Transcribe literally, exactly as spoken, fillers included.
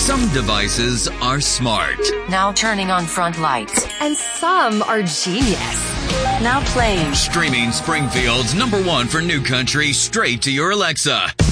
Some devices are smart. Now turning on front lights. And some are genius. Now playing. Streaming Springfield's number one for new country straight to your Alexa.